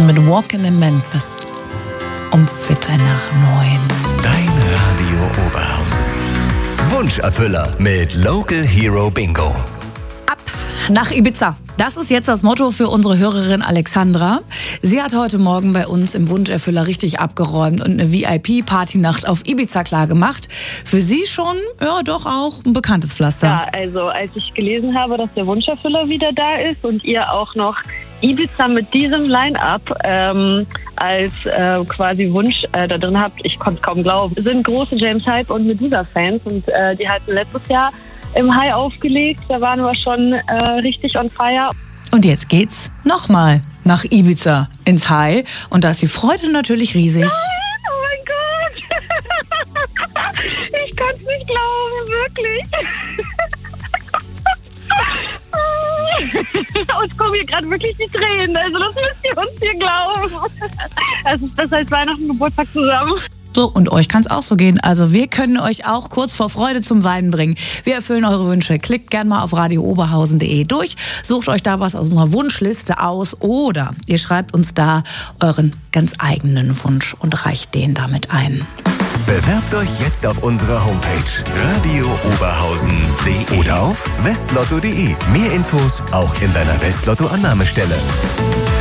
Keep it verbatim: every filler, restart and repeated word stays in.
mit Walking in Memphis um Viertel nach neun. Dein Radio Oberhausen. Wunscherfüller mit Local Hero Bingo. Ab nach Ibiza. Das ist jetzt das Motto für unsere Hörerin Alexandra. Sie hat heute Morgen bei uns im Wunscherfüller richtig abgeräumt und eine V I P-Partynacht auf Ibiza klar gemacht. Für sie schon, ja doch auch ein bekanntes Pflaster. Ja, also als ich gelesen habe, dass der Wunscherfüller wieder da ist und ihr auch noch Ibiza mit diesem Line-Up ähm, als äh, quasi Wunsch äh, da drin habt, ich konnte es kaum glauben, sind große James Hype und Medusa-Fans und äh, die hatten letztes Jahr im High aufgelegt, da waren wir schon äh, richtig on fire. Und jetzt geht's nochmal nach Ibiza ins High und da ist die Freude natürlich riesig. Nein, oh mein Gott! Ich kann es nicht glauben, wirklich. Uns kommen hier gerade wirklich die Tränen, also das müsst ihr uns hier glauben. Es ist besser als Weihnachten und Geburtstag zusammen. So, und euch kann es auch so gehen. Also wir können euch auch kurz vor Freude zum Weinen bringen. Wir erfüllen eure Wünsche. Klickt gerne mal auf radio oberhausen punkt de durch, sucht euch da was aus unserer Wunschliste aus oder ihr schreibt uns da euren ganz eigenen Wunsch und reicht den damit ein. Bewerbt euch jetzt auf unserer Homepage radio oberhausen punkt de oder auf westlotto punkt de. Mehr Infos auch in deiner Westlotto-Annahmestelle.